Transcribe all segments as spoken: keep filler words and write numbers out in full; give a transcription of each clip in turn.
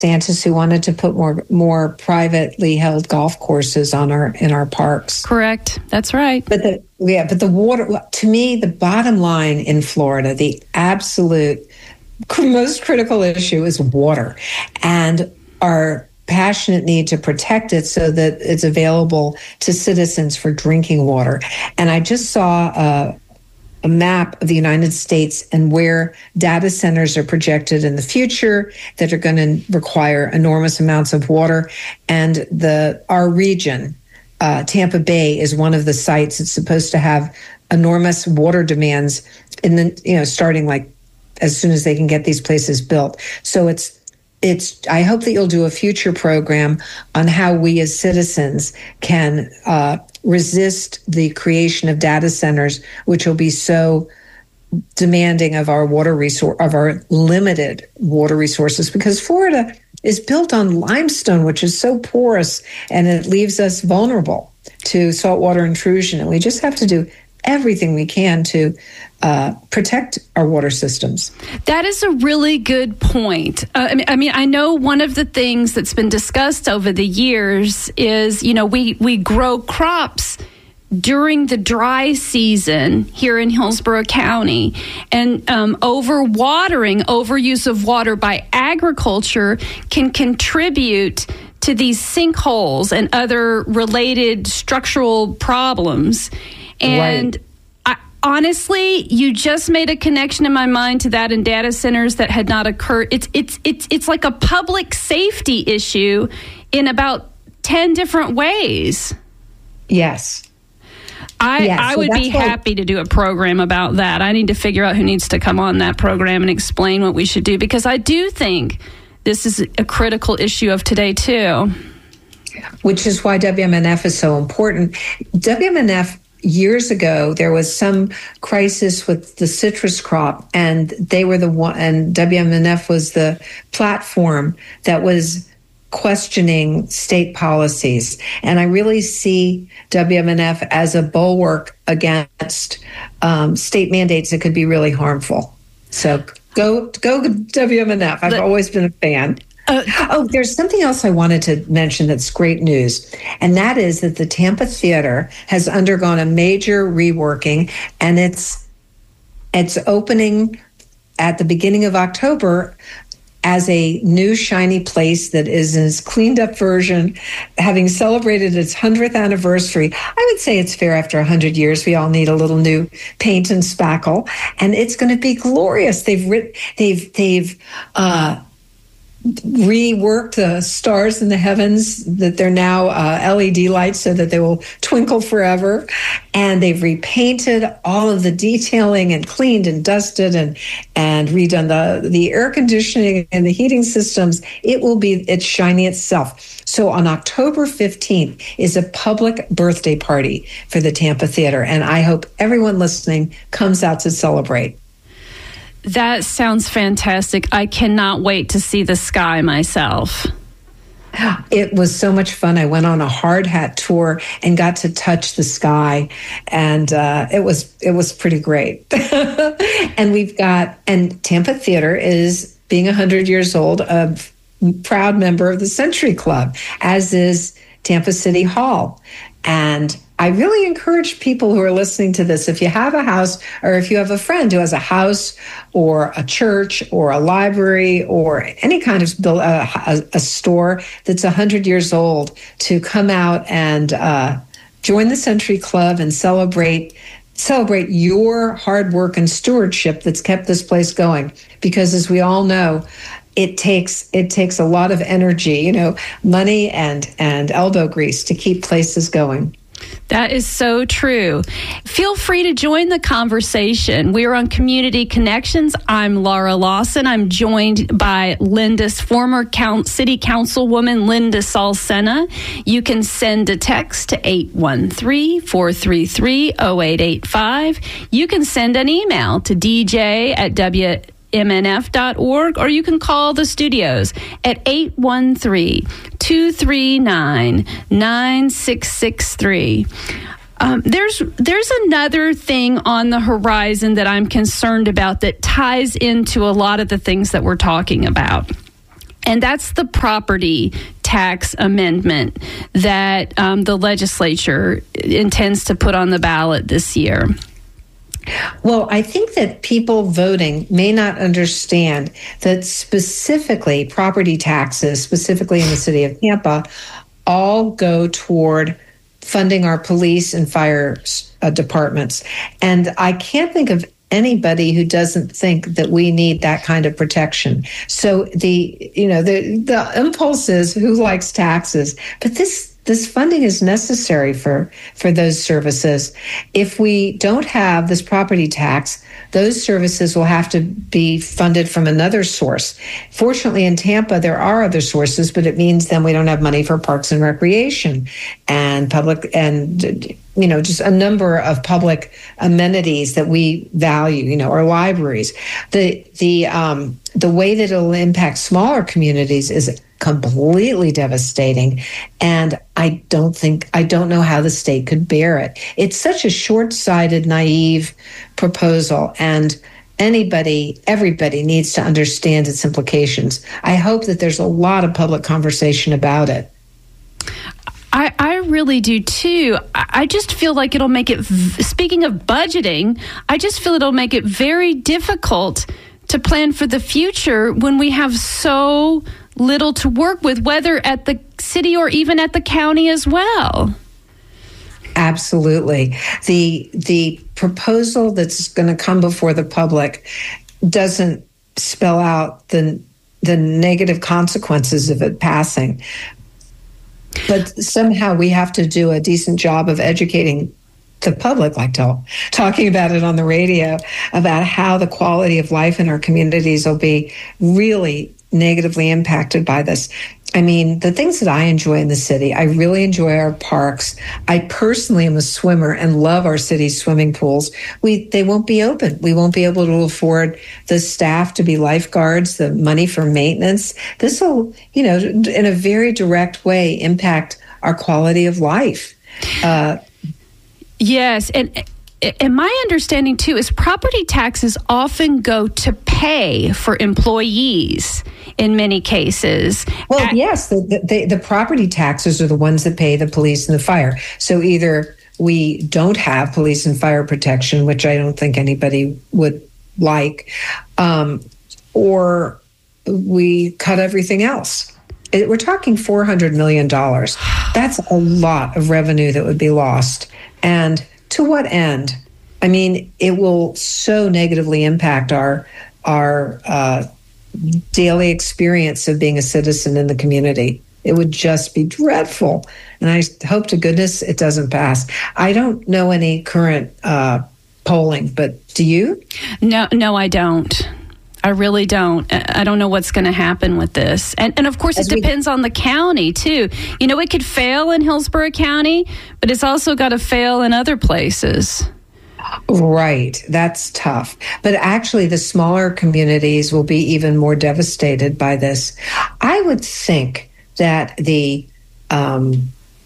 DeSantis, who wanted to put more more privately held golf courses on our in our parks. Correct. That's right. But the yeah, but the water, to me, the bottom line in Florida, the absolute most critical issue is water, and our passionate need to protect it so that it's available to citizens for drinking water. And I just saw a, a map of the United States and where data centers are projected in the future that are going to require enormous amounts of water. And the our region, uh, Tampa Bay, is one of the sites that's supposed to have enormous water demands in the, you know, starting like as soon as they can get these places built. So it's It's. I hope that you'll do a future program on how we as citizens can uh, resist the creation of data centers, which will be so demanding of our water resource, of our limited water resources, because Florida is built on limestone, which is so porous, and it leaves us vulnerable to saltwater intrusion. And we just have to do everything we can to uh, protect our water systems. That is a really good point. Uh, I mean, I mean, I know one of the things that's been discussed over the years is, you know, we, we grow crops during the dry season here in Hillsborough County, and um, overwatering, overuse of water by agriculture can contribute to these sinkholes and other related structural problems. And right. I, honestly, you just made a connection in my mind to that in data centers that had not occurred. It's it's it's it's like a public safety issue in about ten different ways. Yes. I, yeah, I so would be why- happy to do a program about that. I need to figure out who needs to come on that program and explain what we should do, because I do think this is a critical issue of today, too. Which is why W M N F is so important. W M N F, years ago, there was some crisis with the citrus crop, and they were the one, and W M N F was the platform that was questioning state policies. And I really see W M N F as a bulwark against um, state mandates that could be really harmful. So go, go W M N F. I've always been a fan. Uh, oh, there's something else I wanted to mention that's great news, and that is that the Tampa Theater has undergone a major reworking, and it's it's opening at the beginning of October as a new shiny place that is its cleaned up version, having celebrated its hundredth anniversary. I would say it's fair after one hundred years. We all need a little new paint and spackle, and it's going to be glorious. They've written, they've they've uh, reworked the stars in the heavens, that they're now uh, L E D lights so that they will twinkle forever. And they've repainted all of the detailing and cleaned and dusted and and redone the, the air conditioning and the heating systems. It will be, it's shiny itself. So on October fifteenth is a public birthday party for the Tampa Theater. And I hope everyone listening comes out to celebrate. That sounds fantastic. I cannot wait to see the sky myself. It was so much fun. I went on a hard hat tour and got to touch the sky, and uh, it was it was pretty great. And we've got, and Tampa Theater is, being one hundred years old, a proud member of the Century Club, as is Tampa City Hall. And I really encourage people who are listening to this, if you have a house, or if you have a friend who has a house or a church or a library or any kind of build, uh, a, a store that's one hundred years old, to come out and uh, join the Century Club and celebrate celebrate your hard work and stewardship that's kept this place going. Because as we all know, it takes it takes a lot of energy, you know, money and and elbow grease to keep places going. That is so true. Feel free to join the conversation. We're on Community Connections. I'm Laura Lawson. I'm joined by Linda's former count, city councilwoman, Linda Salcena. You can send a text to eight one three, four three three, zero eight eight five. You can send an email to d j at w m n f dot org, or you can call the studios at eight one three, two three nine, nine six six three. Um, there's there's another thing on the horizon that I'm concerned about that ties into a lot of the things that we're talking about. And that's the property tax amendment that um, the legislature intends to put on the ballot this year. Well, I think that people voting may not understand that specifically property taxes, specifically in the city of Tampa, all go toward funding our police and fire uh, departments. And I can't think of anybody who doesn't think that we need that kind of protection. So the, you know, the, the impulse is who likes taxes, but this This funding is necessary for, for those services. If we don't have this property tax, those services will have to be funded from another source. Fortunately, in Tampa, there are other sources, but it means then we don't have money for parks and recreation and public and, you know, just a number of public amenities that we value, you know, our libraries. The, the, um, the way that it'll impact smaller communities is completely devastating. And I don't think, I don't know how the state could bear it. It's such a short-sighted, naive proposal. And anybody, everybody needs to understand its implications. I hope that there's a lot of public conversation about it. I, I really do too. I just feel like it'll make it, speaking of budgeting, I just feel it'll make it very difficult to plan for the future when we have so little to work with, whether at the city or even at the county as well. Absolutely. The the proposal that's going to come before the public doesn't spell out the the negative consequences of it passing. But somehow we have to do a decent job of educating the public, like to, talking about it on the radio, about how the quality of life in our communities will be really negatively impacted by this. I mean, the things that I enjoy in the city, I really enjoy our parks. I personally am a swimmer and love our city's swimming pools. We they won't be open. We won't be able to afford the staff to be lifeguards, the money for maintenance. This will, you know, in a very direct way impact our quality of life. Uh, yes, and and my understanding too is property taxes often go to pay for employees in many cases. Well, At- yes, the, the, the property taxes are the ones that pay the police and the fire. So either we don't have police and fire protection, which I don't think anybody would like, um, or we cut everything else. It, we're talking four hundred million dollars. That's a lot of revenue that would be lost. And to what end? I mean, it will so negatively impact our our uh, daily experience of being a citizen in the community. It would just be dreadful. And I hope to goodness it doesn't pass. I don't know any current uh, polling, but do you? No, no, I don't. I really don't. I don't know what's going to happen with this. And, and of course, it depends on the county, too. You know, it could fail in Hillsborough County, but it's also got to fail in other places. Right. That's tough. But actually, the smaller communities will be even more devastated by this. I would think that the um,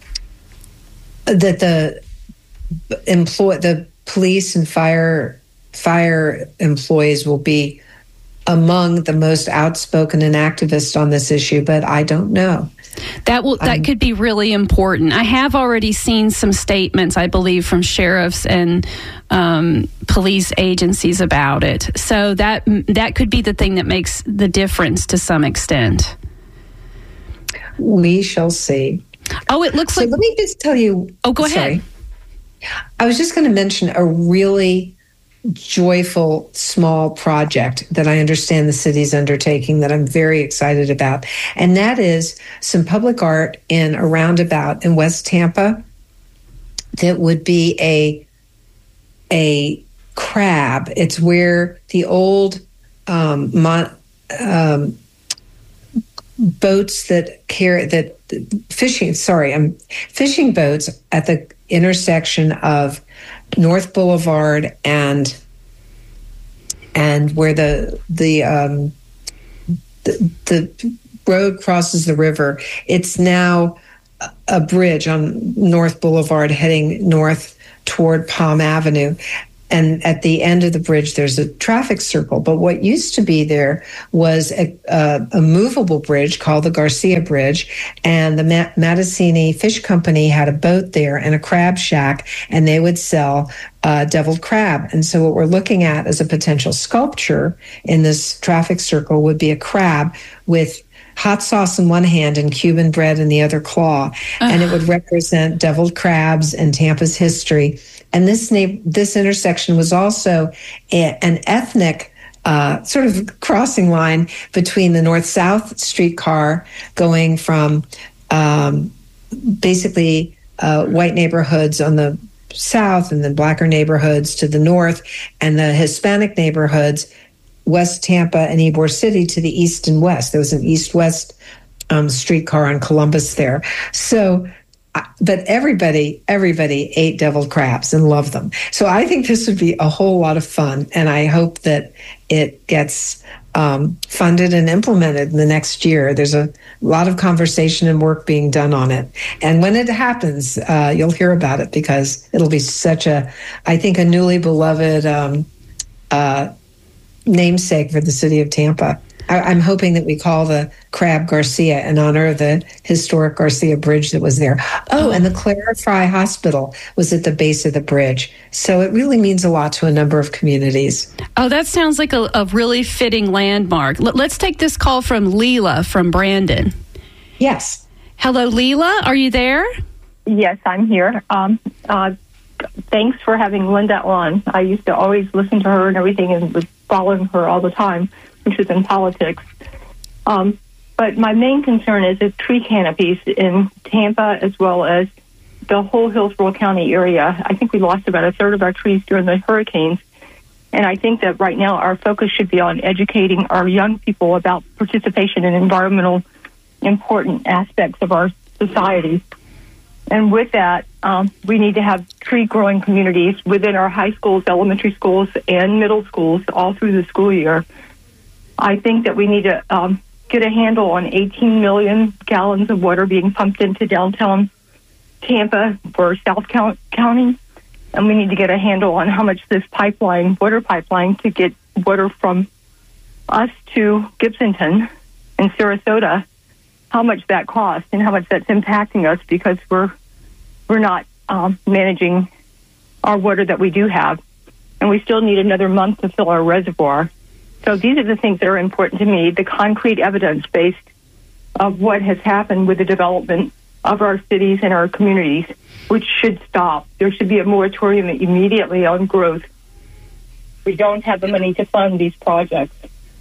that the employ the police and fire fire employees will be among the most outspoken and activist on this issue, but I don't know. That will that um, could be really important. I have already seen some statements, I believe, from sheriffs and um, police agencies about it. So that that could be the thing that makes the difference to some extent. We shall see. Oh, it looks so like. Let me just tell you. Oh, go sorry. ahead. I was just going to mention a really joyful small project that I understand the city's undertaking that I'm very excited about. And that is some public art in a roundabout in West Tampa that would be a a crab. It's where the old um, mon, um, boats that carry that fishing, sorry, I'm fishing boats at the intersection of North Boulevard and and where the the um, the, the road crosses the river. It's now a bridge on North Boulevard heading north toward Palm Avenue. and at the end of the bridge, there's a traffic circle. But what used to be there was a, a, a movable bridge called the Garcia Bridge. And the Mattasini Fish Company had a boat there and a crab shack, and they would sell uh, deviled crab. And so what we're looking at as a potential sculpture in this traffic circle would be a crab with hot sauce in one hand and Cuban bread in the other claw. Uh. And it would represent deviled crabs and Tampa's history. And this na- this intersection was also a, an ethnic uh, sort of crossing line between the north-south streetcar going from um, basically uh, white neighborhoods on the south and then blacker neighborhoods to the north, and the Hispanic neighborhoods, West Tampa and Ybor City, to the east and west. There was an east-west um, streetcar on Columbus there. So, but everybody, everybody ate deviled crabs and loved them. So I think this would be a whole lot of fun, and I hope that it gets um, funded and implemented in the next year. There's a lot of conversation and work being done on it. And when it happens, uh, you'll hear about it, because it'll be such a, I think, a newly beloved um, uh namesake for the city of Tampa. I, I'm hoping that we call the crab Garcia in honor of the historic Garcia Bridge that was there. Oh, and the Clara Fry Hospital was at the base of the bridge. So it really means a lot to a number of communities. Oh, that sounds like a, a really fitting landmark. L- let's take this call from Leela from Brandon. Yes. Hello, Leela. Are you there? Yes, I'm here. Um, uh, thanks for having Linda on. I used to always listen to her and everything, and was following her all the time when she was in politics. Um, but my main concern is the tree canopies in Tampa, as well as the whole Hillsborough County area. I think we lost about a third of our trees during the hurricanes. And I think that right now our focus should be on educating our young people about participation in environmental important aspects of our society. And with that, um, we need to have tree-growing communities within our high schools, elementary schools, and middle schools all through the school year. I think that we need to um, get a handle on eighteen million gallons of water being pumped into downtown Tampa for South County, and we need to get a handle on how much this pipeline, water pipeline, to get water from us to Gibsonton and Sarasota, how much that costs and how much that's impacting us, because we're we're not um, managing our water that we do have, and we still need another month to fill our reservoir. So these are the things that are important to me, the concrete evidence based of what has happened with the development of our cities and our communities, which should stop. There should be a moratorium immediately on growth. We don't have the money to fund these projects.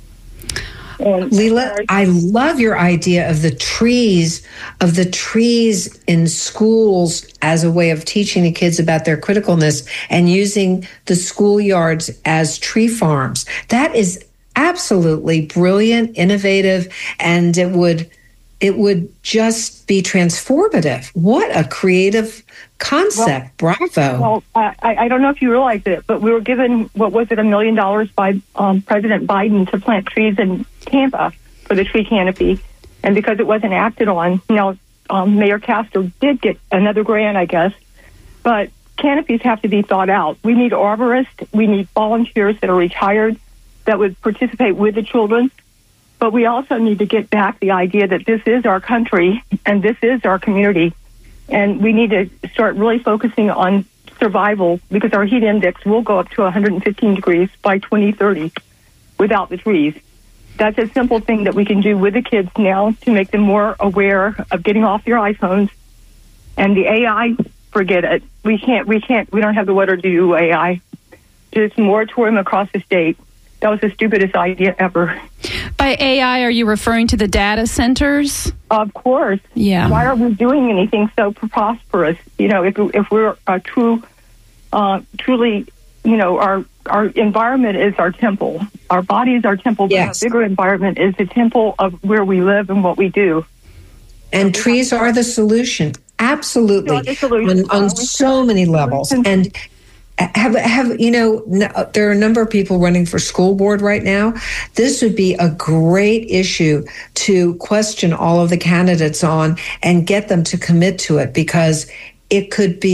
And Leela, I love your idea of the trees, of the trees in schools as a way of teaching the kids about their criticalness and using the schoolyards as tree farms. That is absolutely brilliant, innovative, and it would it would just be transformative. What a creative concept. Well, Bravo. Well, I, I don't know if you realize it, but we were given, what was it, a million dollars by um, President Biden to plant trees in Tampa for the tree canopy. And because it wasn't acted on, you know, um, Mayor Castro did get another grant, I guess. But canopies have to be thought out. We need arborists. We need volunteers that are retired that would participate with the children. But we also need to get back the idea that this is our country and this is our community. And we need to start really focusing on survival, because our heat index will go up to one hundred fifteen degrees by twenty thirty without the trees. That's a simple thing that we can do with the kids now to make them more aware of getting off their iPhones. And the A I, forget it. We can't, we can't, we don't have the water to do A I. Just moratorium across the state. That was the stupidest idea ever. By A I, are you referring to the data centers? Of course. Yeah. Why are we doing anything so prosperous? You know, if if we're a true, uh, truly, you know, our our environment is our temple. Our body is our temple. Yes. But our bigger environment is the temple of where we live and what we do. And trees are the solution. Absolutely. The solution. On, on so many levels. And Have, have you know, there are a number of people running for school board right now. This would be a great issue to question all of the candidates on and get them to commit to it, because it could be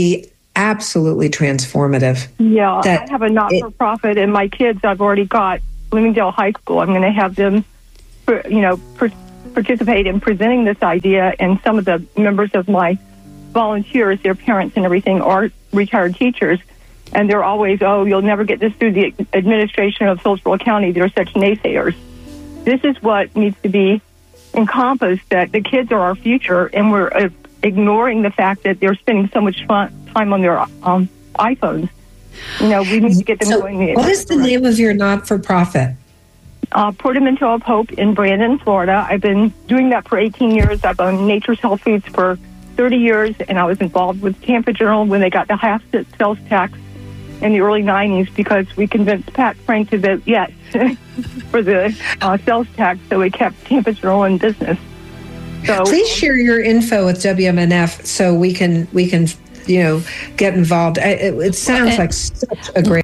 absolutely transformative. Yeah, that I have a not-for-profit, it, and my kids, I've already got Bloomingdale High School. I'm going to have them, you know, per, participate in presenting this idea, and some of the members of my volunteers, their parents and everything, are retired teachers, and they're always, oh, you'll never get this through the administration of Hillsborough County. They're such naysayers. This is what needs to be encompassed, that the kids are our future, and we're uh, ignoring the fact that they're spending so much fun, time on their um, iPhones. You know, we need to get them so going. What is the name of your not-for-profit? Uh, Portamento of Hope in Brandon, Florida. I've been doing that for eighteen years. I've owned Nature's Health Foods for thirty years, and I was involved with Tampa Journal when they got the half sales tax in the early nineties, because we convinced Pat Frank to vote yes for the uh, sales tax, so we kept Tampa Journal in business. So please share your info with W M N F so we can we can you know get involved. It, it sounds like such a great.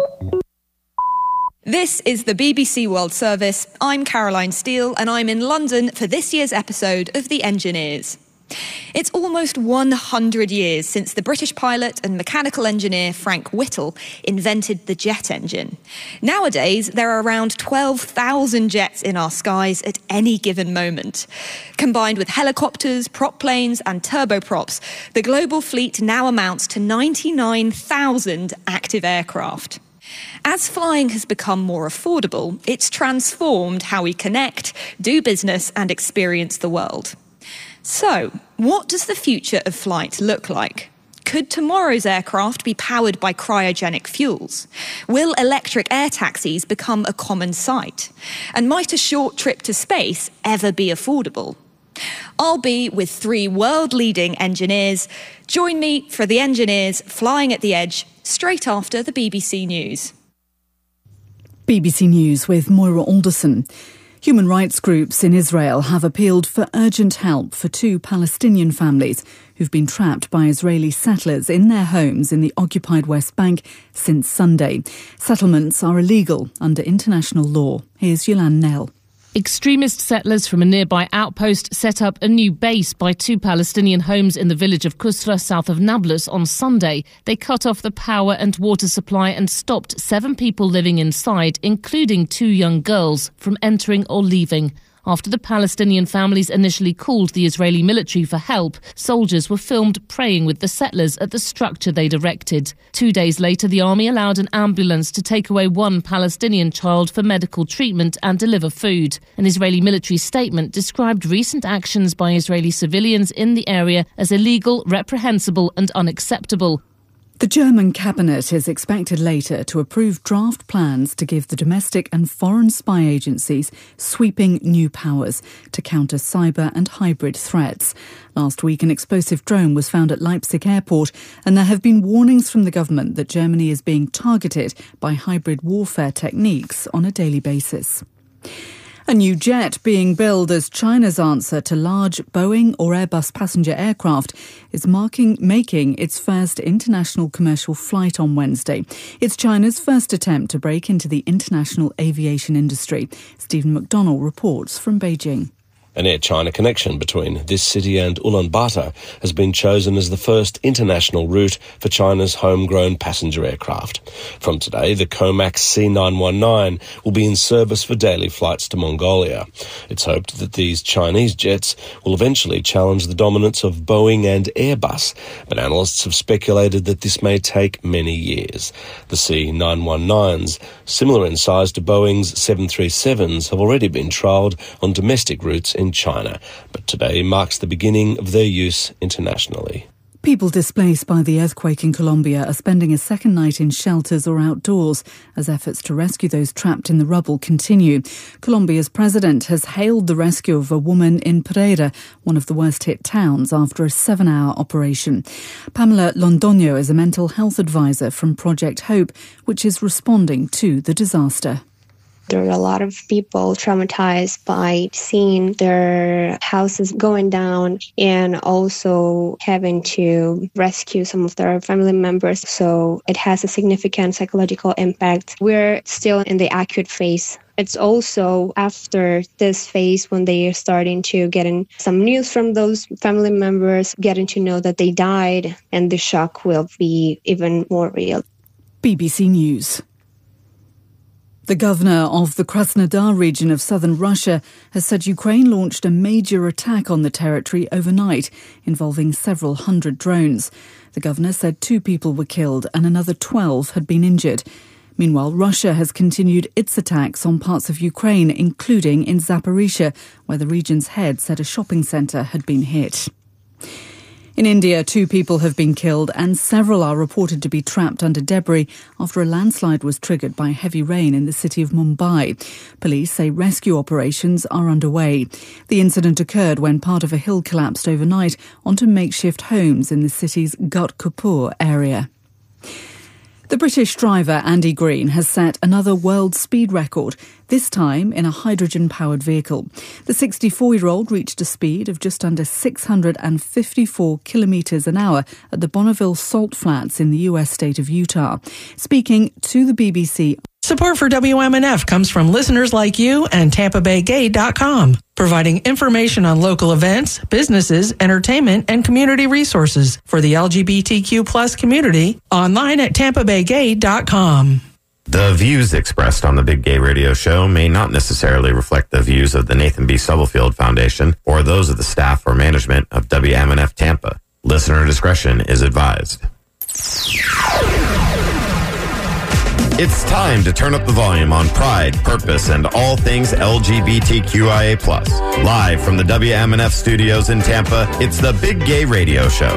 This is the B B C World Service. I'm Caroline Steele, and I'm in London for this year's episode of The Engineers. It's almost one hundred years since the British pilot and mechanical engineer Frank Whittle invented the jet engine. Nowadays, there are around twelve thousand jets in our skies at any given moment. Combined with helicopters, prop planes and turboprops, the global fleet now amounts to ninety-nine thousand active aircraft. As flying has become more affordable, it's transformed how we connect, do business and experience the world. So, what does the future of flight look like? Could tomorrow's aircraft be powered by cryogenic fuels? Will electric air taxis become a common sight? And might a short trip to space ever be affordable? I'll be with three world-leading engineers. Join me for The Engineers Flying at the Edge, straight after the B B C News. B B C News with Moira Alderson. Human rights groups in Israel have appealed for urgent help for two Palestinian families who've been trapped by Israeli settlers in their homes in the occupied West Bank since Sunday. Settlements are illegal under international law. Here's Yolande Nell. Extremist settlers from a nearby outpost set up a new base by two Palestinian homes in the village of Kusra, south of Nablus, on Sunday. They cut off the power and water supply and stopped seven people living inside, including two young girls, from entering or leaving. After the Palestinian families initially called the Israeli military for help, soldiers were filmed praying with the settlers at the structure they'd erected. Two days later, the army allowed an ambulance to take away one Palestinian child for medical treatment and deliver food. An Israeli military statement described recent actions by Israeli civilians in the area as illegal, reprehensible and unacceptable. The German cabinet is expected later to approve draft plans to give the domestic and foreign spy agencies sweeping new powers to counter cyber and hybrid threats. Last week, an explosive drone was found at Leipzig airport, and there have been warnings from the government that Germany is being targeted by hybrid warfare techniques on a daily basis. A new jet being billed as China's answer to large Boeing or Airbus passenger aircraft is marking, making its first international commercial flight on Wednesday. It's China's first attempt to break into the international aviation industry. Stephen McDonnell reports from Beijing. An Air China connection between this city and Ulaanbaatar has been chosen as the first international route for China's homegrown passenger aircraft. From today, the Comac C nine one nine will be in service for daily flights to Mongolia. It's hoped that these Chinese jets will eventually challenge the dominance of Boeing and Airbus, but analysts have speculated that this may take many years. The C nine one nines, similar in size to Boeing's seven thirty-sevens, have already been trialled on domestic routes in China, but today marks the beginning of their use internationally. People displaced by the earthquake in Colombia are spending a second night in shelters or outdoors as efforts to rescue those trapped in the rubble continue. Colombia's president has hailed the rescue of a woman in Pereira, one of the worst-hit towns, after a seven-hour operation. Pamela Londoño is a mental health advisor from Project Hope, which is responding to the disaster. There are a lot of people traumatized by seeing their houses going down and also having to rescue some of their family members. So it has a significant psychological impact. We're still in the acute phase. it's also after this phase when they are starting to get in some news from those family members, getting to know that they died, and the shock will be even more real. B B C News. The governor of the Krasnodar region of southern Russia has said Ukraine launched a major attack on the territory overnight, involving several hundred drones. The governor said two people were killed and another twelve had been injured. Meanwhile, Russia has continued its attacks on parts of Ukraine, including in Zaporizhia, where the region's head said a shopping centre had been hit. In India, two people have been killed and several are reported to be trapped under debris after a landslide was triggered by heavy rain in the city of Mumbai. Police say rescue operations are underway. The incident occurred when part of a hill collapsed overnight onto makeshift homes in the city's Ghatkopur area. The British driver Andy Green has set another world speed record, this time in a hydrogen-powered vehicle. The sixty-four-year-old reached a speed of just under six hundred fifty-four kilometres an hour at the Bonneville Salt Flats in the U S state of Utah. Speaking to the B B C. Support for W M N F comes from listeners like you and Tampa Bay Gay dot com, providing information on local events, businesses, entertainment, and community resources for the L G B T Q plus community online at Tampa Bay Gay dot com. The views expressed on the Big Gay Radio Show may not necessarily reflect the views of the Nathan B. Stubblefield Foundation or those of the staff or management of W M N F Tampa. Listener discretion is advised. It's time to turn up the volume on pride, purpose, and all things L G B T Q I A plus. Live from the W M N F studios in Tampa, it's the Big Gay Radio Show.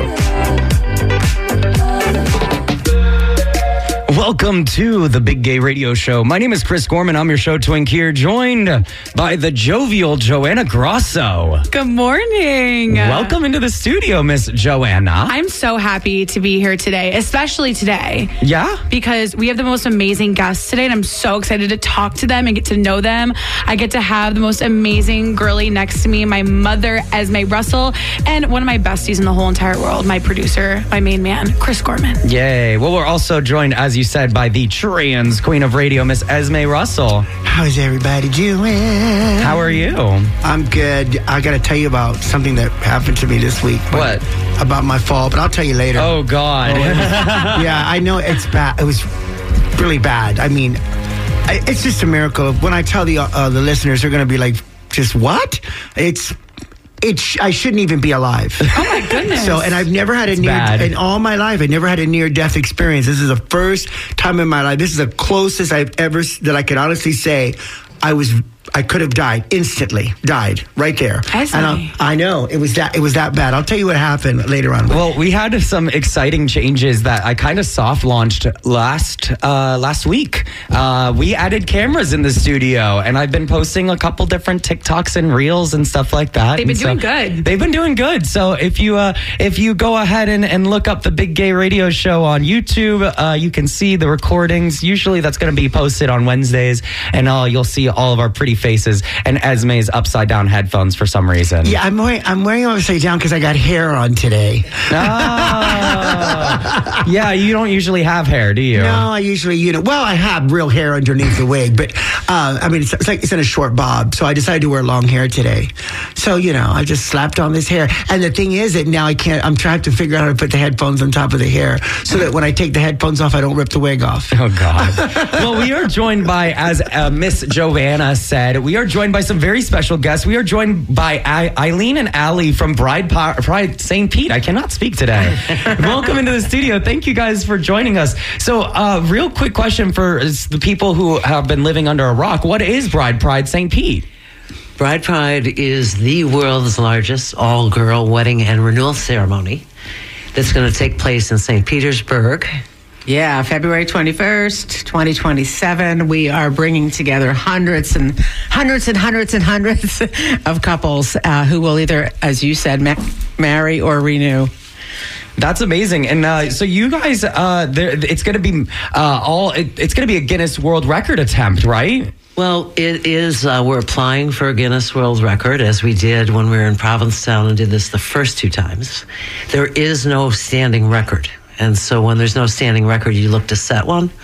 Welcome to the Big Gay Radio Show. My name is Chris Gorman. I'm your show twink here, joined by the jovial Joanna Grosso. Good morning. Welcome into the studio, Miss Joanna. I'm so happy to be here today, especially today. Yeah? Because we have the most amazing guests today, and I'm so excited to talk to them and get to know them. I get to have the most amazing girlie next to me, my mother, Esme Russell, and one of my besties in the whole entire world, my producer, my main man, Chris Gorman. Yay. Well, we're also joined, as you said, by the trans queen of radio, Miss Esme Russell. How's everybody doing? How are you? I'm good. I got to tell you about something that happened to me this week. What? About my fall, but I'll tell you later. Oh, God. Oh, yeah, I know it's bad. It was really bad. I mean, I, it's just a miracle. When I tell the uh, the listeners, they're going to be like, just what? It's... It sh- I shouldn't even be alive. Oh my goodness! So, and I've never had a it's near bad. in all my life. I never had a near death experience. This is the first time in my life. This is the closest I've ever that I could honestly say I was. I could have died instantly. Died right there. I see. And I, I know it was that. It was that bad. I'll tell you what happened later on. Well, we had some exciting changes that I kind of soft launched last uh, last week. Uh, we added cameras in the studio, and I've been posting a couple different TikToks and reels and stuff like that. They've been and doing so, good. They've been doing good. So if you uh, if you go ahead and, and look up the Big Gay Radio Show on YouTube, uh, you can see the recordings. Usually that's going to be posted on Wednesdays, and uh, you'll see all of our pretty faces and Esme's upside down headphones for some reason. Yeah, I'm wearing I'm wearing them upside down because I got hair on today. Oh. Yeah, you don't usually have hair, do you? No, I usually, you know, well, I have real hair underneath the wig, but uh, I mean, it's, it's like it's in a short bob, so I decided to wear long hair today. So, you know, I just slapped on this hair, and the thing is that now I can't. I'm trying to figure out how to put the headphones on top of the hair so that when I take the headphones off, I don't rip the wig off. Oh God! Well, we are joined by, as uh, Miss Joanna said, we are joined by some very special guests. We are joined by I- Eileen and Allie from Bride pa- Pride Saint Pete. I cannot speak today. Welcome into the studio. Thank you guys for joining us. So, uh, real quick question for the people who have been living under a rock: what is Bride Pride Saint Pete? Bride Pride is the world's largest all-girl wedding and renewal ceremony that's going to take place in Saint Petersburg. Yeah, February twenty-first, twenty twenty-seven. We are bringing together hundreds and hundreds and hundreds and hundreds of couples uh, who will either, as you said, ma- marry or renew. That's amazing. And uh, so you guys, uh, there, it's going to be uh, all. It, it's going to be a Guinness World Record attempt, right? Well, it is. Uh, we're applying for a Guinness World Record, as we did when we were in Provincetown and did this the first two times. There is no standing record. And so when there's no standing record, you look to set one.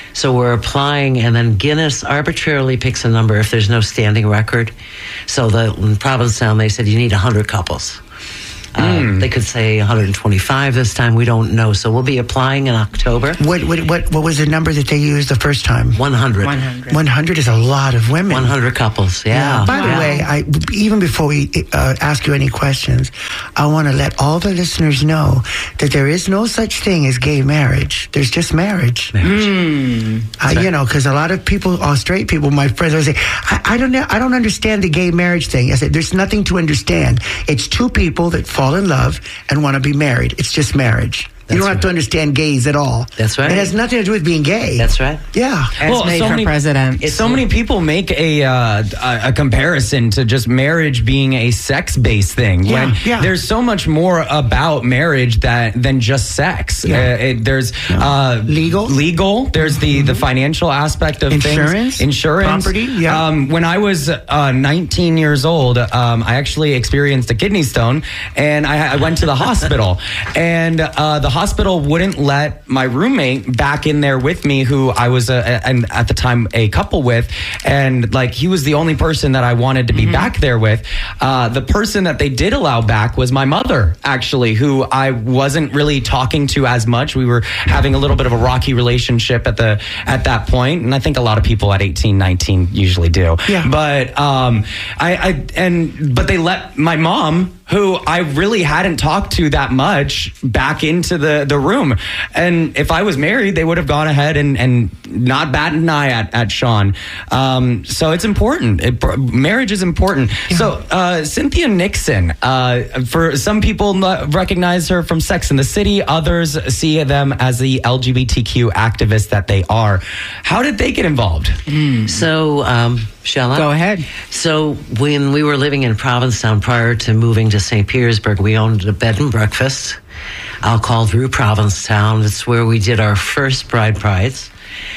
So we're applying, and then Guinness arbitrarily picks a number if there's no standing record. So the, in Provincetown, they said you need one hundred couples. Uh, mm. They could say one hundred twenty-five this time. We don't know. So we'll be applying in October. What what what, what was the number that they used the first time? one hundred. one hundred. one hundred is a lot of women. one hundred couples, yeah. yeah. By wow. the way, I, even before we uh, ask you any questions, I want to let all the listeners know that there is no such thing as gay marriage. There's just marriage. marriage. Mm. Uh, you know, because a lot of people, all straight people, my friends, always say, I, I don't know, I don't understand the gay marriage thing. I said, there's nothing to understand. It's two people that fall in love and want to be married. It's just marriage. That's you don't right. have to understand gays at all. That's right. It has nothing to do with being gay. That's right. Yeah. As well, made so for many, president. So many people make a, uh, a a comparison to just marriage being a sex-based thing. Yeah, when yeah. there's so much more about marriage that than just sex. Yeah. Uh, it, there's yeah. uh, legal. Legal. There's the, mm-hmm. the financial aspect of insurance, things. Insurance. Property. Yeah. Um, when I was uh, nineteen years old, um, I actually experienced a kidney stone, and I, I went to the hospital, and uh, the hospital wouldn't let my roommate back in there with me, who I was a, a, and at the time a couple with, and like he was the only person that I wanted to be mm-hmm. back there with. Uh, the person that they did allow back was my mother, actually, who I wasn't really talking to as much. We were having a little bit of a rocky relationship at the at that point, and I think a lot of people at eighteen, nineteen usually do. Yeah. But um, I, I and but they let my mom, who I really hadn't talked to that much, back into the, the room. And if I was married, they would have gone ahead and, and not bat an eye at, at Sean. Um, so it's important. It, marriage is important. Yeah. So uh, Cynthia Nixon, uh, for some people recognize her from Sex and the City. Others see them as the L G B T Q activists that they are. How did they get involved? Mm. So, um, shall I? Go ahead. So when we were living in Provincetown prior to moving to Saint Petersburg, we owned a bed and breakfast. I'll call Rue Provincetown. It's where we did our first Bride Prides.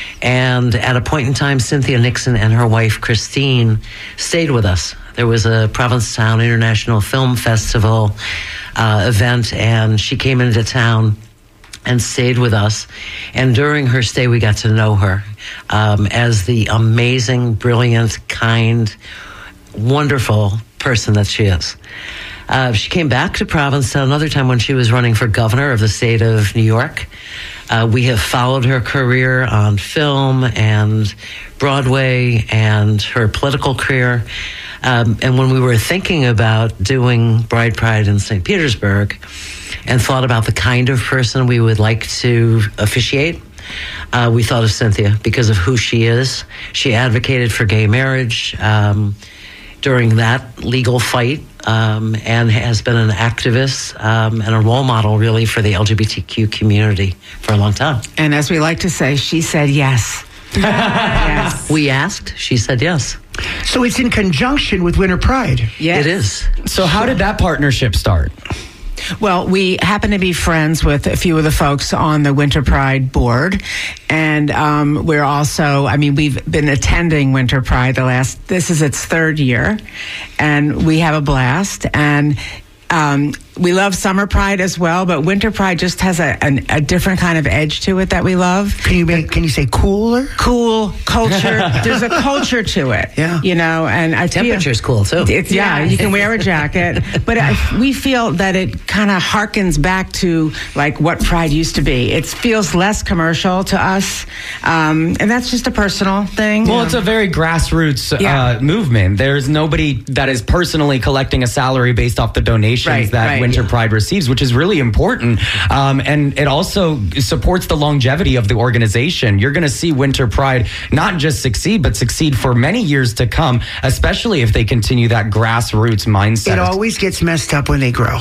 And at a point in time, Cynthia Nixon and her wife, Christine, stayed with us. There was a Provincetown International Film Festival uh, event, and she came into town and stayed with us. And during her stay, we got to know her um, as the amazing, brilliant, kind, wonderful person that she is. Uh, she came back to Provincetown another time when she was running for governor of the state of New York. Uh, we have followed her career on film and Broadway and her political career. Um, and when we were thinking about doing Bride Pride in Saint Petersburg and thought about the kind of person we would like to officiate, uh, we thought of Cynthia because of who she is. She advocated for gay marriage um, during that legal fight. Um, and has been an activist um, and a role model, really, for the L G B T Q community for a long time. And as we like to say, she said yes. Yes. We asked, she said yes. So it's in conjunction with Winter Pride. Yes. It is. So how did that partnership start? Well, we happen to be friends with a few of the folks on the Winter Pride board. And um, we're also, I mean, we've been attending Winter Pride the last, this is its third year. And we have a blast. And um, we love Summer Pride as well, but Winter Pride just has a, an, a different kind of edge to it that we love. Can you make, can you say cooler? Cool, culture. There's a culture to it. Yeah. You know, and I Temperature's feel, cool too. It's, yeah, yeah, you can wear a jacket. But I, we feel that it kind of harkens back to like what Pride used to be. It feels less commercial to us. Um, and that's just a personal thing. Well, you know? It's a very grassroots yeah. uh, movement. There's nobody that is personally collecting a salary based off the donations right, that right. Winter Yeah. Pride receives, which is really important. Um, and it also supports the longevity of the organization. You're going to see Winter Pride not just succeed, but succeed for many years to come, especially if they continue that grassroots mindset. It always gets messed up when they grow.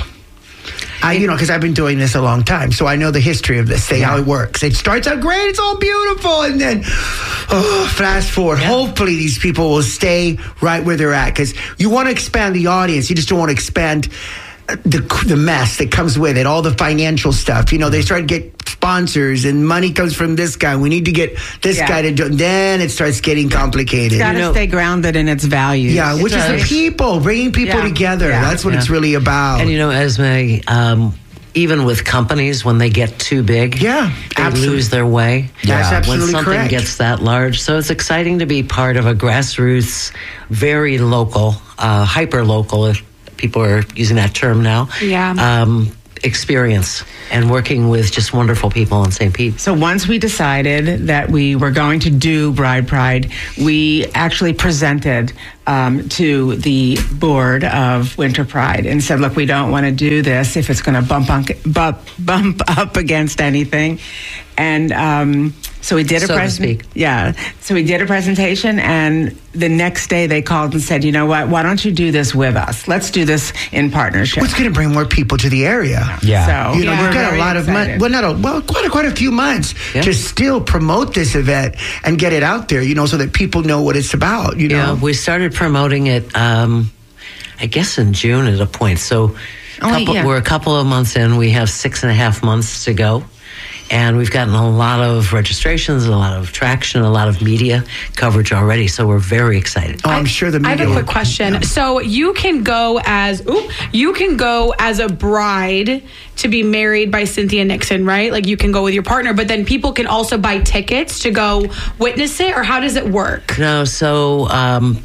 I, you know, because I've been doing this a long time, so I know the history of this thing, yeah. how it works. It starts out great, it's all beautiful, and then, oh, fast forward. Yeah. Hopefully these people will stay right where they're at, because you want to expand the audience. You just don't want to expand the the mess that comes with it, all the financial stuff. You know, they start to get sponsors, and money comes from this guy. We need to get this yeah. guy to do. Then it starts getting complicated. It's got to you know, stay grounded in its values. Yeah, which is the people, bringing people yeah. together. Yeah. That's what yeah. it's really about. And you know, Esme, um, even with companies, when they get too big, yeah, they absolutely. lose their way. That's when absolutely something correct. gets that large. So it's exciting to be part of a grassroots, very local, uh, hyper local, if people are using that term now. Yeah. Um, experience and working with just wonderful people in Saint Pete. So once we decided that we were going to do Bride Pride, we actually presented um, to the board of Winter Pride and said, look, we don't want to do this if it's going to bump, on, bump bump up against anything. And um, so we did a So to presentation. speak. Yeah. So we did a presentation, and the next day they called and said, you know what, why don't you do this with us? Let's do this in partnership. What's going to bring more people to the area? Yeah. So, You know, yeah, we've got we're a lot of very months. excited. Well, not a, well, quite a, quite a few months Yeah. to still promote this event and get it out there. You know, so that people know what it's about. You Yeah, know, we started promoting it, um, I guess, in June at a point. So Oh, couple, yeah. we're a couple of months in. We have six and a half months to go. And we've gotten a lot of registrations, a lot of traction, a lot of media coverage already. So we're very excited. oh, I'm sure the I media. have a quick will- question. So you can go as oop, you can go as a bride to be married by Cynthia Nixon, right? Like you can go with your partner, but then people can also buy tickets to go witness it, or how does it work? No, so um,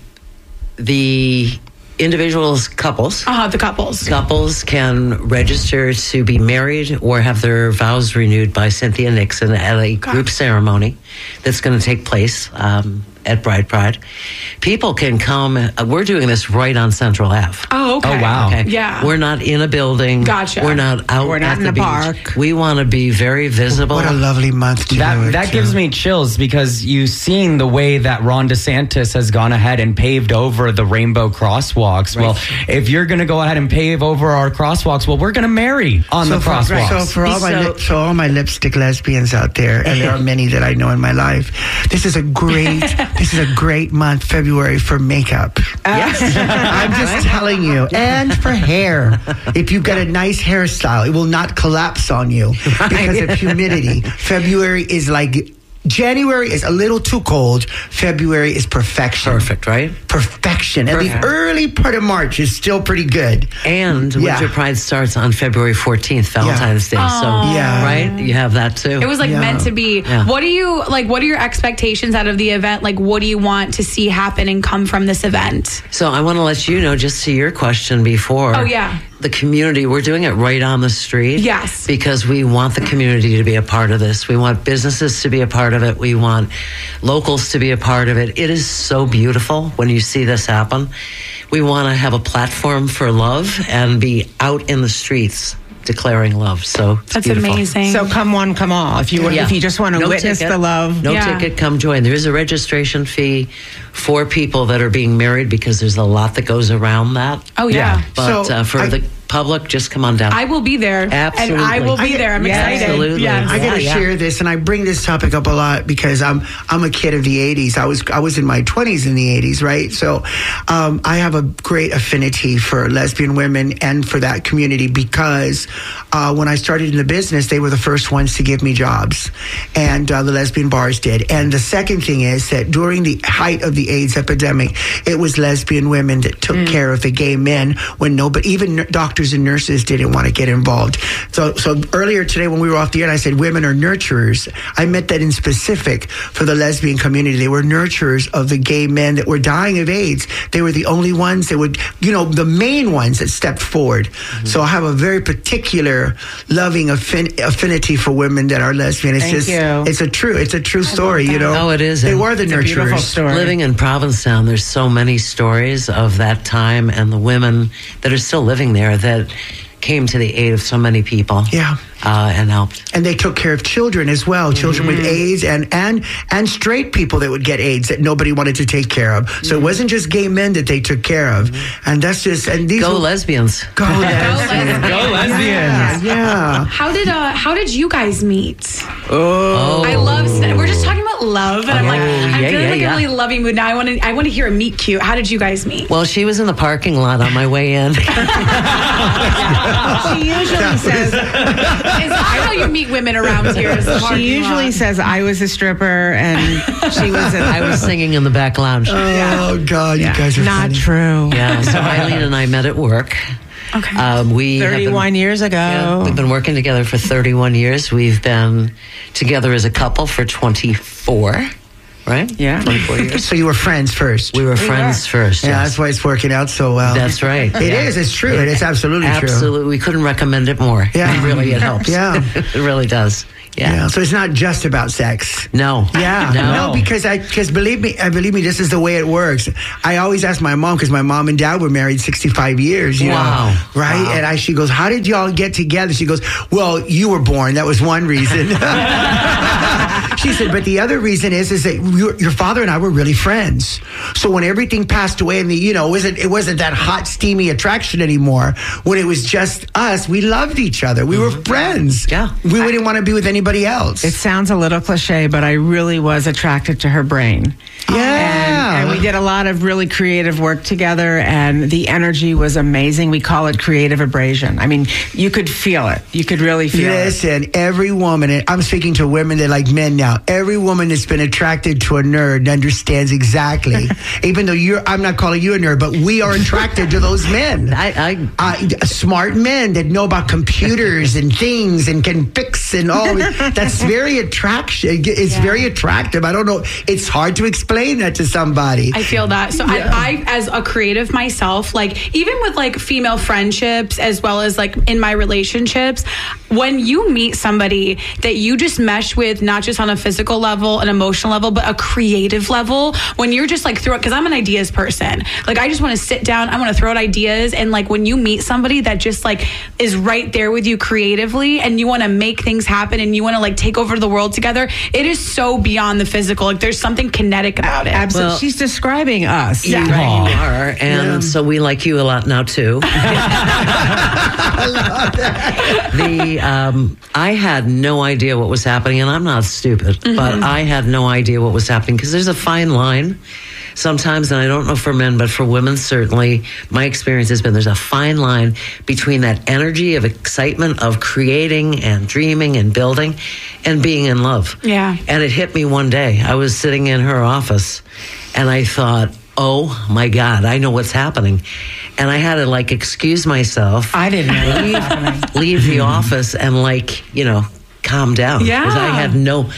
the individuals, couples, Uh, the couples. couples can register to be married or have their vows renewed by Cynthia Nixon at a group ceremony that's going to take place um, at Bride Pride. People can come. Uh, we're doing this right on Central Ave. Oh, okay. Oh, wow. Okay. Yeah. We're not in a building. Gotcha. We're not out We're not at in the a beach. park. We want to be very visible. What a lovely month to do That it. that too. gives me chills because you've seen the way that Ron DeSantis has gone ahead and paved over the rainbow crosswalks. Right. Well, if you're going to go ahead and pave over our crosswalks, well, we're going to marry on so the for, crosswalks. So for all my So- lip, so all my lipstick lesbians out there, and there are many that I know in my life, this is a great this is a great month, February, for makeup. Yes. I'm just telling you, and for hair. If you've got a nice hairstyle, it will not collapse on you because of humidity. February is like. January is a little too cold. February is perfection. Perfect, right? Perfection. And Perfect. the early part of March is still pretty good. And Yeah. Winter Pride starts on February fourteenth, Valentine's Day. So, Yeah. right? You have that too. It was like Yeah. meant to be. Yeah. What do you like? What are your expectations out of the event? Like, what do you want to see happen and come from this event? So I want to let you know, just to your question before. Oh, yeah. The community, we're doing it right on the street. Yes. Because we want the community to be a part of this. We want businesses to be a part of it. We want locals to be a part of it. It is so beautiful when you see this happen. We want to have a platform for love and be out in the streets declaring love. So it's That's beautiful. amazing. So come one, come all. If you Yeah. if you just want to No witness ticket. the love, No Yeah. ticket, come join. There is a registration fee for people that are being married because there's a lot that goes around that. oh yeah. But So, uh, for I- the public, just come on down. I will be there. Absolutely. And I will be I- there. I'm yeah, excited. absolutely. Yes. I gotta Yeah, yeah. share this, and I bring this topic up a lot because I'm I'm a kid of the eighties. I was I was in my twenties in the eighties, right? So um, I have a great affinity for lesbian women and for that community because uh, when I started in the business, they were the first ones to give me jobs, and uh, the lesbian bars did. And the second thing is that during the height of the AIDS epidemic, it was lesbian women that took care of the gay men when nobody, even n- doctors and nurses, didn't want to get involved. So, so earlier today when we were off the air, I said women are nurturers. I meant that in specific for the lesbian community. They were nurturers of the gay men that were dying of AIDS. They were the only ones that would, you know, the main ones that stepped forward. Mm-hmm. So I have a very particular loving affin- affinity for women that are lesbian. It's Thank just, you. it's a true, it's a true story, you know. Oh, it is. They And were the it's a beautiful nurturers. story. Living in Provincetown, there's so many stories of that time and the women that are still living there that came to the aid of so many people. Yeah. Uh, and helped. And they took care of children as well, children Mm-hmm. with AIDS and, and and straight people that would get AIDS that nobody wanted to take care of. So it wasn't just gay men that they took care of. And that's just and these Mm-hmm. Go were- lesbians. Go lesbians. Go lesbians. Yeah, yeah. How did uh how did you guys meet? Oh. I love we're just talking about love and I'm like Oh, I'm yeah, feeling yeah, like yeah. a really loving mood now. I want to I want to hear a meet cute. How did you guys meet? Well, she was in the parking lot on my way in. she usually says Is that how you meet women around here? Is the she parking usually lot? says I was a stripper and she was a, I was singing in the back lounge. Oh God, you guys are not funny. true. Yeah, so Eileen and I met at work. Okay. Um, we have been- thirty-one years ago. Yeah, we've been working together for thirty-one years. We've been together as a couple for twenty-four, right? Yeah. twenty-four years. So you were friends first. We were friends first. Yeah, yes. that's why it's working out so well. That's right. It Yeah. is. It's true. It is absolutely, true. Absolutely. We couldn't recommend it more. Yeah. It really, it helps. Yeah. It really does. Yeah. Yeah. So it's not just about sex. No. Yeah. No. No, because I because believe me, I believe me, this is the way it works. I always ask my mom because my mom and dad were married sixty-five years. You Wow. know, right? Wow. And I, she goes, "How did y'all get together?" She goes, "Well, you were born. That was one reason." She said, "But the other reason is is that your, your father and I were really friends. So when everything passed away, and the you know, it wasn't it wasn't that hot, steamy attraction anymore. When it was just us, we loved each other. We were friends. Yeah. We wouldn't want to be with anybody else." It sounds a little cliche, but I really was attracted to her brain. Yeah. And, and we did a lot of really creative work together, and the energy was amazing. We call it creative abrasion. I mean, you could feel it. You could really feel it. Listen, every woman, and I'm speaking to women that like men now, every woman that's been attracted to a nerd understands exactly. Even though you're, I'm not calling you a nerd, but we are attracted to those men. I, I uh, smart men that know about computers and things and can fix and all. That's very attraction. It's Yeah. very attractive. I don't know. It's hard to explain that to somebody. I feel that. So Yeah. I, I, as a creative myself, like even with like female friendships, as well as like in my relationships, when you meet somebody that you just mesh with, not just on a physical level, an emotional level, but a creative level, when you're just like through it, because I'm an ideas person. Like I just want to sit down, I want to throw out ideas. And like when you meet somebody that just like is right there with you creatively and you want to make things happen and you want to like take over the world together, it is so beyond the physical. Like there's something kinetic about it. Absolutely. Well- She's describing us. Yeah. Right, you are, and Yeah. so we like you a lot now too. I love that. the um, I had no idea what was happening, and I'm not stupid, but I had no idea what was happening because there's a fine line. Sometimes, and I don't know for men, but for women, certainly, my experience has been there's a fine line between that energy of excitement of creating and dreaming and building and being in love. Yeah. And it hit me one day. I was sitting in her office and I thought, oh my God, I know what's happening. And I had to like excuse myself. I didn't know what was leave, happening. leave the office and like, you know, calm down. Yeah. Because I had no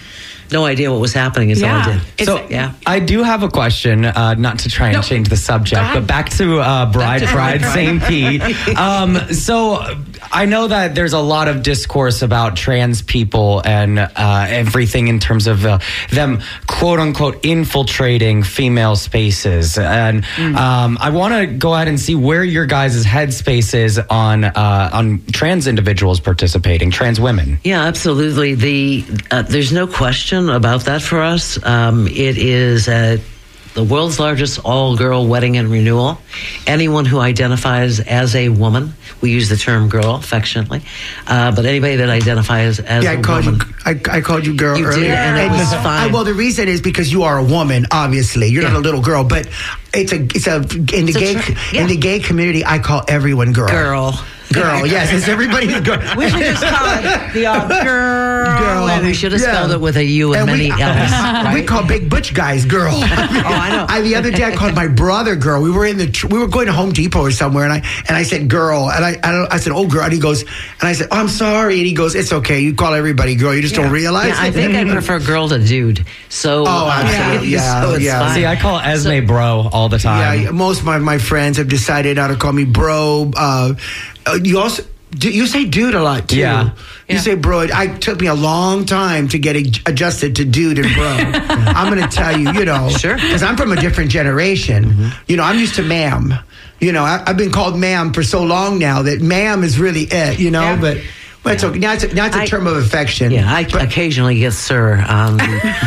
no idea what was happening until Yeah. I did. It's- So yeah. I do have a question, uh, not to try and No. change the subject, Go ahead. but back to uh, Bride Back to Pride Bride Saint Pete. Um, so I know that there's a lot of discourse about trans people and uh, everything in terms of uh, them quote unquote infiltrating female spaces. And um, I want to go ahead and see where your guys' headspace is on uh, on trans individuals participating, trans women. Yeah, absolutely. The uh, there's no question about that for us. Um, it is uh, the world's largest all-girl wedding and renewal. Anyone who identifies as a woman, we use the term girl affectionately, uh, but anybody that identifies as Yeah, a I called woman. you. I, I called you girl You did, earlier, and it was I- fine. well, the reason is because you are a woman. Obviously, you're not Yeah. a little girl, but it's a it's a in the It's a gay tr- yeah. in the gay community. I call everyone girl. Girl. Girl. Yes, it's everybody's girl. We should just call it the uh, girl. Girl. Oh, we should have Yeah. spelled it with a U and, And many we, L's. Right? we call big butch guys girl. oh, I know. I, the other day, I called my brother girl. We were in the tr- we were going to Home Depot or somewhere, and I and I said girl, and I I, don't, I said oh girl, and he goes, and I said oh, I'm sorry, and he goes, it's okay, you call everybody girl, you just don't realize. Yeah, I it. think I prefer girl to dude. So, Oh, absolutely. Yeah, so it's yeah. fine. See, I call Esme bro all the time. Yeah, most of my, my friends have decided now to call me bro. Uh, uh, you also do you say dude a lot too. Yeah. You Yeah. say bro. It took me a long time to get ad- adjusted to dude and bro. I'm going to tell you, you know, Sure. because I'm from a different generation. Mm-hmm. You know, I'm used to ma'am. You know, I, I've been called ma'am for so long now that ma'am is really it. You know, Yeah. but. Well, it's okay. Now it's a, now it's a I- term of affection. Yeah, I occasionally get sir on,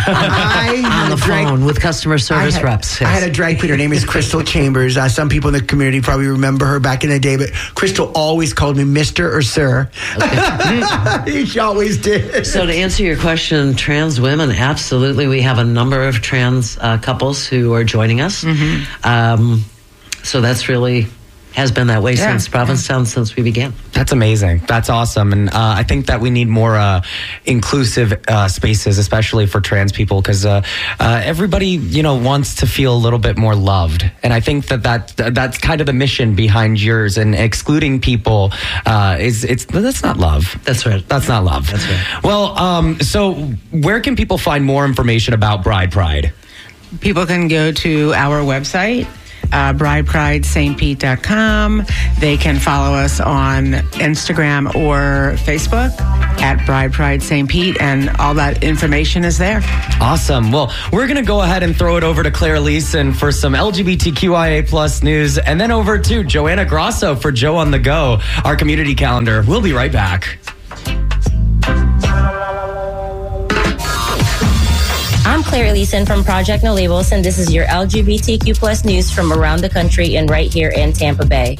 I on had the a drag- phone with customer service I had, reps. I yes. had a drag queen. Her name is Crystal Chambers. Uh, some people in the community probably remember her back in the day, but Crystal always called me Mister or Sir. she always did. So to answer your question, trans women, absolutely. We have a number of trans uh, couples who are joining us. Um, so that's really has been that way Yeah. since Provincetown, since we began. That's amazing. That's awesome. And uh, I think that we need more uh, inclusive uh, spaces, especially for trans people, because uh, uh, everybody, you know, wants to feel a little bit more loved. And I think that, that that's kind of the mission behind yours. And excluding people uh, is it's that's not love. That's right. That's not love. That's right. Well, um, so where can people find more information about Bride Pride? People can go to our website, uh, bride pride saint pete dot com. They can follow us on Instagram or Facebook at Bride Pride Saint Pete, and all that information is there. Awesome. Well, we're going to go ahead and throw it over to Claire Leeson for some L G B T Q I A plus news, and then over to Joanna Grosso for Joe on the Go, our community calendar. We'll be right back. I'm Claire Leeson from Project No Labels, and this is your L G B T Q plus news from around the country and right here in Tampa Bay.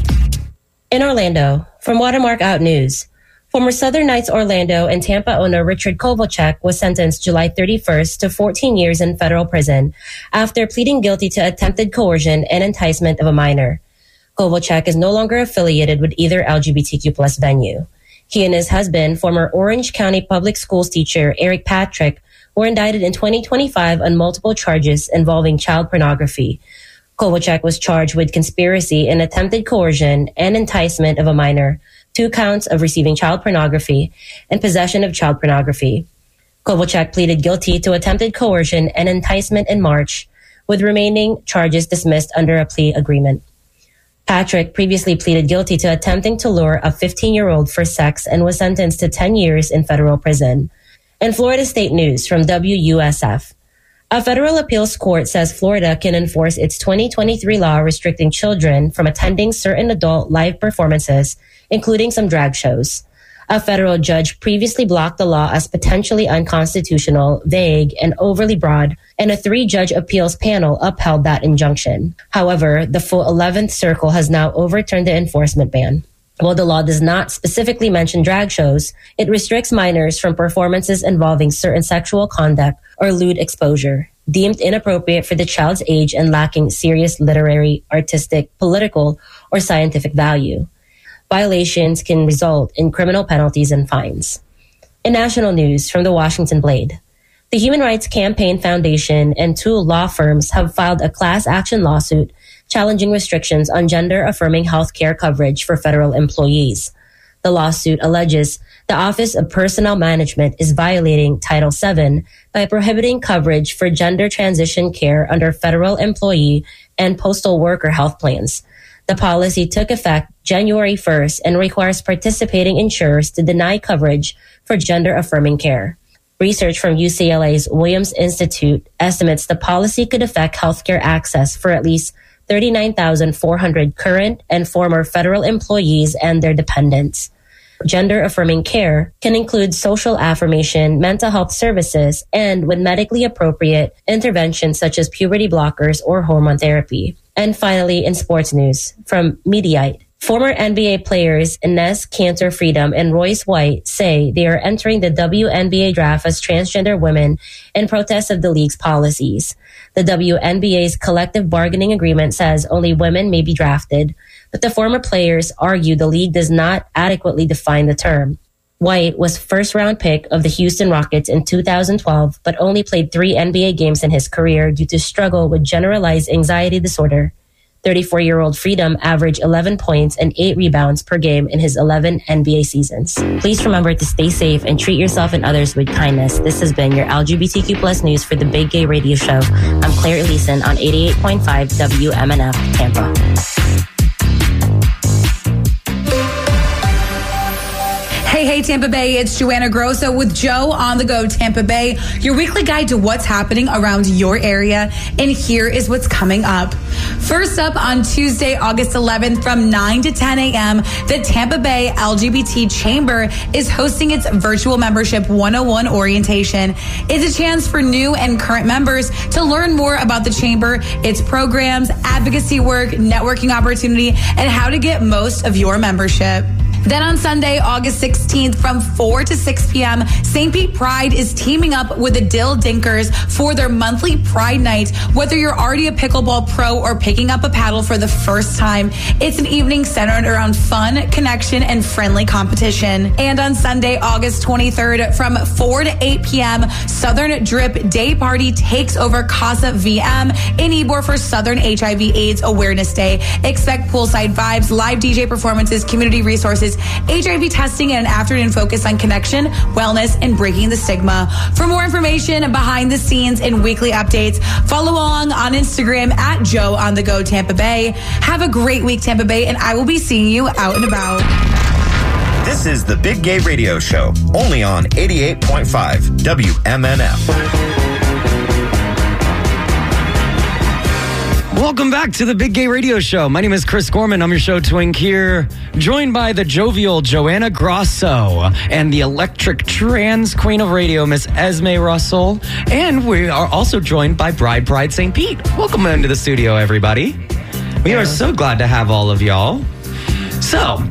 In Orlando, from Watermark Out News, former Southern Knights Orlando and Tampa owner Richard Kovalchuk was sentenced July thirty-first to fourteen years in federal prison after pleading guilty to attempted coercion and enticement of a minor. Kovalchuk is no longer affiliated with either L G B T Q plus venue. He and his husband, former Orange County Public Schools teacher Eric Patrick, were indicted in twenty twenty-five on multiple charges involving child pornography. Kovalchuk was charged with conspiracy and attempted coercion and enticement of a minor, two counts of receiving child pornography, and possession of child pornography. Kovalchuk pleaded guilty to attempted coercion and enticement in March, with remaining charges dismissed under a plea agreement. Patrick previously pleaded guilty to attempting to lure a fifteen-year-old for sex and was sentenced to ten years in federal prison. And Florida State News from W U S F. A federal appeals court says Florida can enforce its twenty twenty-three law restricting children from attending certain adult live performances, including some drag shows. A federal judge previously blocked the law as potentially unconstitutional, vague, and overly broad, and a three-judge appeals panel upheld that injunction. However, the full eleventh Circle has now overturned the enforcement ban. While the law does not specifically mention drag shows, it restricts minors from performances involving certain sexual conduct or lewd exposure, deemed inappropriate for the child's age and lacking serious literary, artistic, political, or scientific value. Violations can result in criminal penalties and fines. In national news from the Washington Blade, the Human Rights Campaign Foundation and two law firms have filed a class action lawsuit challenging restrictions on gender-affirming health care coverage for federal employees. The lawsuit alleges the Office of Personnel Management is violating Title seven by prohibiting coverage for gender transition care under federal employee and postal worker health plans. The policy took effect January first and requires participating insurers to deny coverage for gender-affirming care. Research from U C L A's Williams Institute estimates the policy could affect healthcare access for at least thirty-nine thousand four hundred current and former federal employees and their dependents. Gender-affirming care can include social affirmation, mental health services, and, when medically appropriate, interventions such as puberty blockers or hormone therapy. And finally, in sports news, from Mediaite, former N B A players Ines Kanter Freedom and Royce White say they are entering the W N B A draft as transgender women in protest of the league's policies. The W N B A's collective bargaining agreement says only women may be drafted, but the former players argue the league does not adequately define the term. White was first-round pick of the Houston Rockets in two thousand twelve, but only played three N B A games in his career due to struggle with generalized anxiety disorder. thirty-four-year-old Freedom averaged eleven points and eight rebounds per game in his eleven N B A seasons. Please remember to stay safe and treat yourself and others with kindness. This has been your L G B T Q plus news for the Big Gay Radio Show. I'm Claire Leeson on eighty-eight point five W M N F Tampa. Hey, hey, Tampa Bay, it's Joanna Grosso with Joe on the Go Tampa Bay, your weekly guide to what's happening around your area. And here is what's coming up. First up on Tuesday, August eleventh from nine to ten a.m., the Tampa Bay L G B T Chamber is hosting its virtual membership one oh one orientation. It's a chance for new and current members to learn more about the Chamber, its programs, advocacy work, networking opportunity, and how to get most of your membership. Then on Sunday, August sixteenth, from four to six p.m., Saint Pete Pride is teaming up with the Dill Dinkers for their monthly Pride Night. Whether you're already a pickleball pro or picking up a paddle for the first time, it's an evening centered around fun, connection, and friendly competition. And on Sunday, August twenty-third, from four to eight p.m., Southern Drip Day Party takes over Casa V M in Ybor for Southern H I V AIDS Awareness Day. Expect poolside vibes, live D J performances, community resources, H I V testing, and an afternoon focus on connection, wellness, and breaking the stigma. For more information, behind the scenes, and weekly updates, follow along on Instagram at Joe on the Go Tampa Bay. Have a great week, Tampa Bay, and I will be seeing you out and about. This is the Big Gay Radio Show, only on eighty-eight point five W M N F. Welcome back to the Big Gay Radio Show. My name is Chris Gorman. I'm your show twink here, joined by the jovial Joanna Grosso and the electric trans queen of radio, Miss Esme Russell. And we are also joined by Bride Pride Saint Pete. Welcome into the studio, everybody. We are so glad to have all of y'all. So,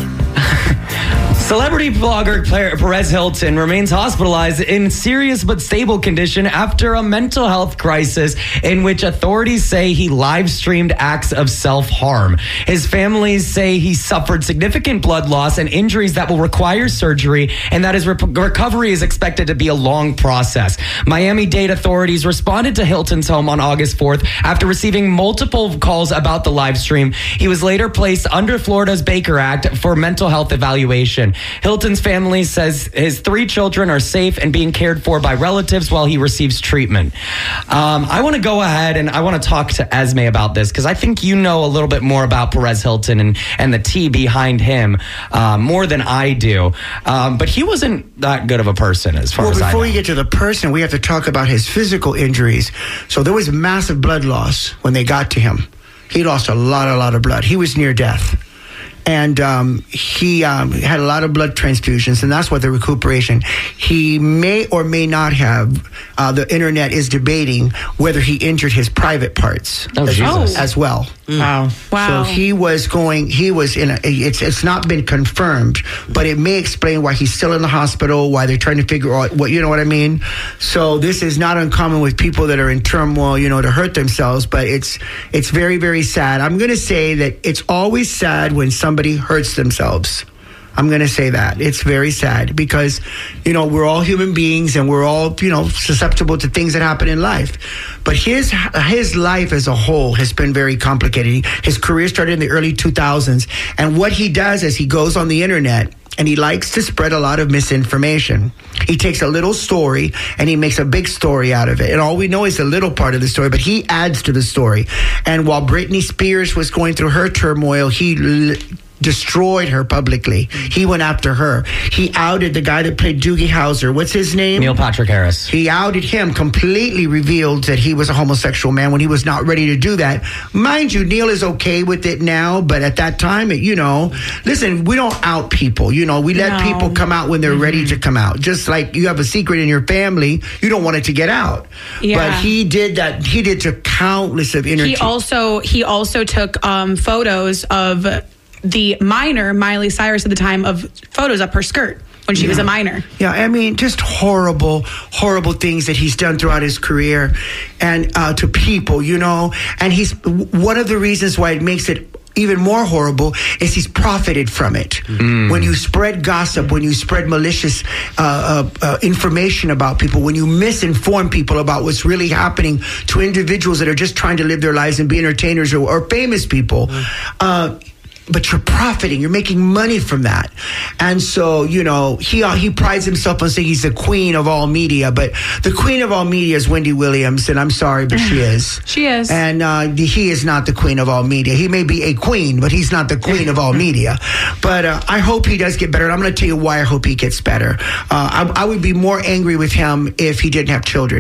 celebrity blogger Perez Hilton remains hospitalized in serious but stable condition after a mental health crisis in which authorities say he live streamed acts of self-harm. His family say he suffered significant blood loss and injuries that will require surgery, and that his re- recovery is expected to be a long process. Miami-Dade authorities responded to Hilton's home on August fourth after receiving multiple calls about the live stream. He was later placed under Florida's Baker Act for mental health evaluation. Hilton's family says his three children are safe and being cared for by relatives while he receives treatment. Um, I want to go ahead and I want to talk to Esme about this because I think you know a little bit more about Perez Hilton and, and the tea behind him uh, more than I do. Um, but he wasn't that good of a person as far well, as I know. Before we get to the person, we have to talk about his physical injuries. So there was massive blood loss when they got to him. He lost a lot, a lot of blood. He was near death. And um, he um, had a lot of blood transfusions, and that's what the recuperation. He may or may not have. Uh, the internet is debating whether he injured his private parts oh, as, Jesus. as well. Mm. Wow! Wow! So he was going. He was in. A, it's it's not been confirmed, but it may explain why he's still in the hospital. Why they're trying to figure out what you know what I mean. So this is not uncommon with people that are in turmoil, you know, to hurt themselves. But it's it's very very sad. I'm going to say that it's always sad when some Somebody hurts themselves. I'm going to say that. It's very sad because, you know, we're all human beings and we're all, you know, susceptible to things that happen in life. But his his life as a whole has been very complicated. His career started in the early two thousands. And what he does is he goes on the internet and he likes to spread a lot of misinformation. He takes a little story and he makes a big story out of it. And all we know is a little part of the story, but he adds to the story. And while Britney Spears was going through her turmoil, he l- destroyed her publicly. He went after her. He outed the guy that played Doogie Howser. What's his name? Neil Patrick Harris. He outed him, completely revealed that he was a homosexual man when he was not ready to do that. Mind you, Neil is okay with it now, but at that time, it, you know, listen, we don't out people. You know, we let No. people come out when they're mm-hmm. ready to come out. Just like you have a secret in your family, you don't want it to get out. Yeah. But he did that. He did to countless of interviews. He also he also took um, photos of the minor Miley Cyrus at the time of photos up her skirt when she yeah. was a minor. Yeah, I mean, just horrible, horrible things that he's done throughout his career and uh, to people, you know. And he's one of the reasons why it makes it even more horrible is he's profited from it. Mm. When you spread gossip, when you spread malicious uh, uh, uh, information about people, when you misinform people about what's really happening to individuals that are just trying to live their lives and be entertainers or, or famous people, mm. uh, but you're profiting, you're making money from that. And so, you know, he uh, he prides himself on saying he's the queen of all media, but the queen of all media is Wendy Williams, and I'm sorry, but she is. She is. And uh, he is not the queen of all media. He may be a queen, but he's not the queen of all media. But uh, I hope he does get better, and I'm going to tell you why I hope he gets better. Uh, I, I would be more angry with him if he didn't have children.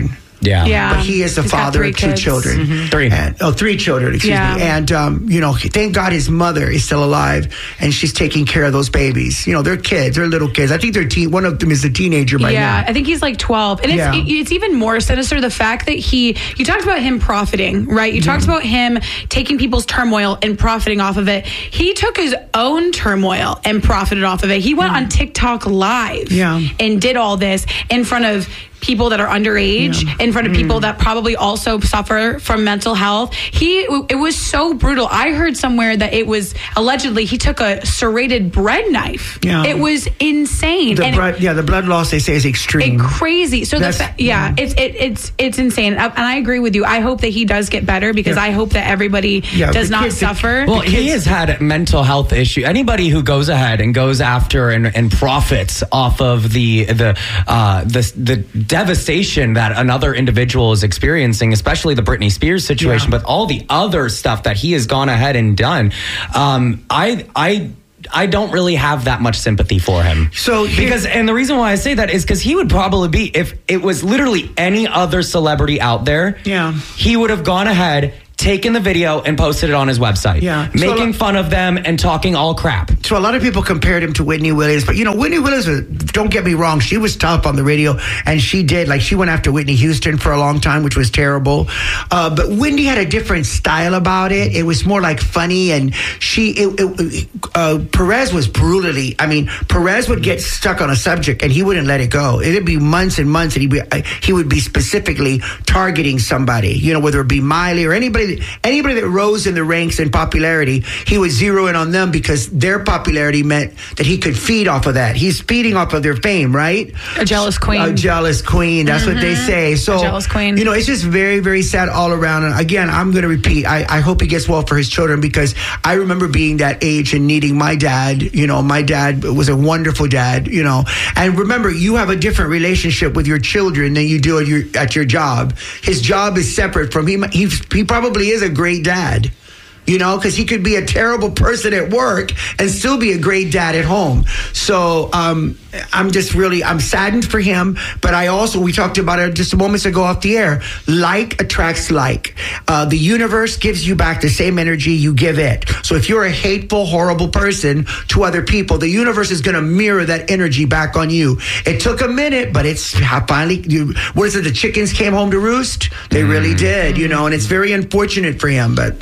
Yeah. Yeah. But he is the He's got father three of two kids. children. Mm-hmm. Three. And, oh, three children, excuse Yeah. me. And, um, you know, thank God his mother is still alive and she's taking care of those babies. You know, they're kids. They're little kids. I think they're teen. One of them is a teenager by yeah, now. I think he's like twelve. And it's, Yeah. it, it's even more sinister the fact that he, you talked about him profiting, right? You Mm-hmm. talked about him taking people's turmoil and profiting off of it. He took his own turmoil and profited off of it. He went on TikTok Live Yeah. and did all this in front of people that are underage, Yeah. in front of people Mm. that probably also suffer from mental health. He, it was so brutal. I heard somewhere that it was allegedly he took a serrated bread knife. Yeah. It was insane. The And it- blood, yeah, the blood loss, they say, is extreme. it crazy. So the That's- fa- yeah, it's it, it's it's insane, and I agree with you. I hope that he does get better because Yeah. I hope that everybody Yeah, does the not kids- suffer. Well, he has had mental health issue. Anybody who goes ahead and goes after and, and profits off of the the uh, the the devastation that another individual is experiencing, especially the Britney Spears situation, Yeah. but all the other stuff that he has gone ahead and done. Um, I I. I don't really have that much sympathy for him. So here- because, and the reason why I say that is because he would probably be, if it was literally any other celebrity out there, Yeah. he would have gone ahead, taken the video and posted it on his website. Yeah. So Making a- fun of them and talking all crap. So a lot of people compared him to Whitney Williams, but you know, Whitney Williams, was, don't get me wrong, she was tough on the radio, and she did, like, she went after Whitney Houston for a long time, which was terrible. Uh, but Whitney had a different style about it. It was more like funny, and she, it, it, uh, Perez was brutally, I mean, Perez would get stuck on a subject, and he wouldn't let it go. It'd be months and months, and he'd be, uh, he would be specifically targeting somebody, you know, whether it be Miley or anybody, anybody that rose in the ranks in popularity, he would zero in on them because their popularity meant that he could feed off of that. He's feeding off of their fame, right? A jealous queen. A jealous queen. That's what they Mhm. say. So, A jealous queen. you know, it's just very, very sad all around. And again, I'm going to repeat, I, I hope he gets well for his children because I remember being that age and needing my dad. You know, my dad was a wonderful dad, you know. And remember, you have a different relationship with your children than you do at your, at your job. His job is separate from him. He, he probably is a great dad. You know, because he could be a terrible person at work and still be a great dad at home. So um, I'm just really, I'm saddened for him. But I also, we talked about it just a moment ago off the air. Like attracts like. Uh, the universe gives you back the same energy you give it. So if you're a hateful, horrible person to other people, the universe is going to mirror that energy back on you. It took a minute, but it's finally, you, what is it, the chickens came home to roost? They mm. really did, you know, and it's very unfortunate for him, but...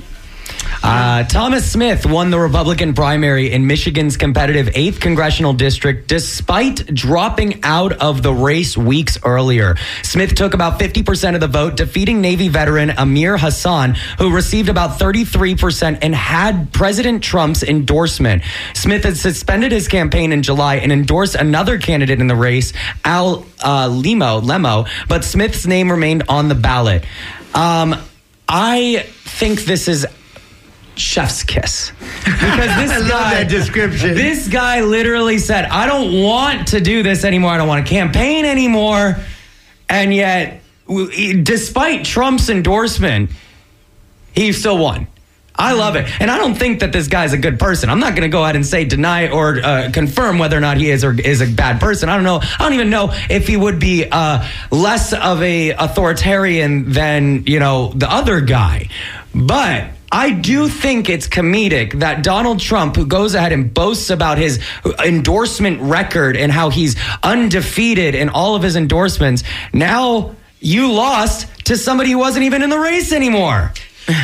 Uh, Thomas Smith won the Republican primary in Michigan's competitive eighth congressional district despite dropping out of the race weeks earlier. Smith took about fifty percent of the vote, defeating Navy veteran Amir Hassan, who received about thirty-three percent and had President Trump's endorsement. Smith had suspended his campaign in July and endorsed another candidate in the race, Al uh, Lemo, Lemo, but Smith's name remained on the ballot. Um, I think this is chef's kiss because this I love guy, that description. This guy literally said, I don't want to do this anymore. I don't want to campaign anymore. And yet, despite Trump's endorsement, he still won. I love it. And I don't think that this guy's a good person. I'm not going to go ahead and say deny or uh, confirm whether or not he is or is a bad person. I don't know. I don't even know if he would be uh, less of a authoritarian than, you know, the other guy. But I do think it's comedic that Donald Trump, who goes ahead and boasts about his endorsement record and how he's undefeated in all of his endorsements, now you lost to somebody who wasn't even in the race anymore.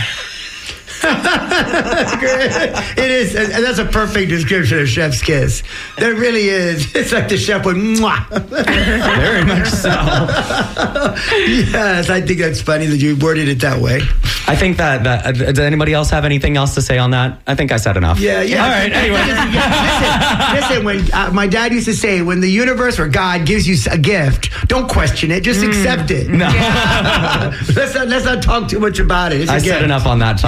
That's great. It is, and that's a perfect description of chef's kiss. There really is. It's like the chef would, mwah. Very much so. Yes, I think that's funny that you worded it that way. I think that, that uh, does anybody else have anything else to say on that? I think I said enough. Yeah, yeah. All right, anyway. listen, listen, when uh, my dad used to say, when the universe or God gives you a gift, don't question it, just mm. accept it. No. let's, not, let's not talk too much about it. It's I said enough on that topic. Yeah, yeah.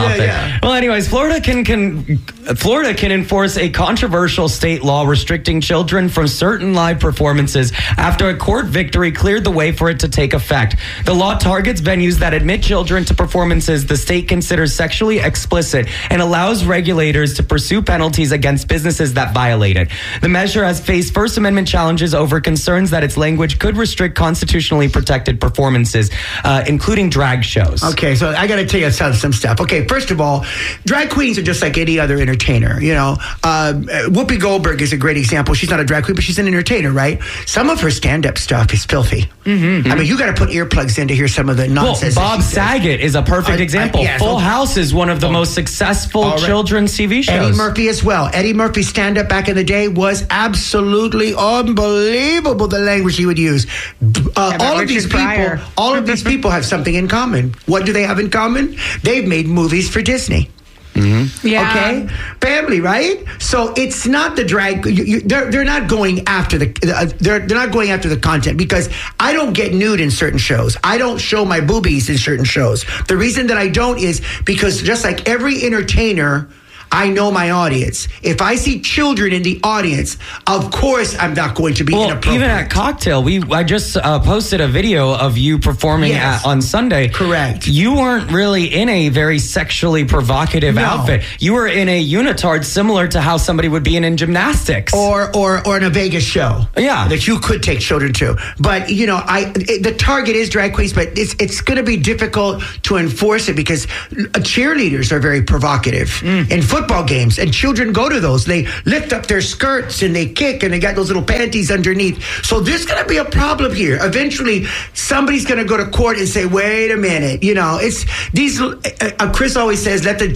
Well, anyways, Florida can can Florida can enforce a controversial state law restricting children from certain live performances after a court victory cleared the way for it to take effect. The law targets venues that admit children to performances the state considers sexually explicit and allows regulators to pursue penalties against businesses that violate it. The measure has faced First Amendment challenges over concerns that its language could restrict constitutionally protected performances, uh, including drag shows. Okay, so I got to tell you some, some stuff. Okay, first of all, drag queens are just like any other entertainer. You know, uh, Whoopi Goldberg is a great example. She's not a drag queen, but she's an entertainer, right? Some of her stand-up stuff is filthy. Mm-hmm. I mean, you got to put earplugs in to hear some of the nonsense. Well, Bob Saget is a perfect I, example. I, yeah, Full so, House is one of the oh, most successful right. children's T V shows. Eddie Murphy as well. Eddie Murphy's stand-up back in the day was absolutely unbelievable, the language he would use. Uh, all of these people, Pryor. all of these people have something in common. What do they have in common? They've made movies for Disney. Mm-hmm. Yeah. Okay. Family, right? So it's not the drag. You, you, they're they're not going after the. Uh, they're they're not going after the content because I don't get nude in certain shows. I don't show my boobies in certain shows. The reason that I don't is because just like every entertainer, I know my audience. If I see children in the audience, of course I'm not going to be well, inappropriate. Even at Cocktail, we I just uh, posted a video of you performing Yes. at, on Sunday. Correct. You weren't really in a very sexually provocative No. outfit. You were in a unitard similar to how somebody would be in, in gymnastics. Or, or, or in a Vegas show. Yeah. That you could take children to. But, you know, I it, the target is drag queens, but it's it's going to be difficult to enforce it because cheerleaders are very provocative mm. in football games, and children go to those. They lift up their skirts and they kick and they got those little panties underneath. So there's going to be a problem here. Eventually, somebody's going to go to court and say, wait a minute, you know, it's these, uh, Chris always says, let the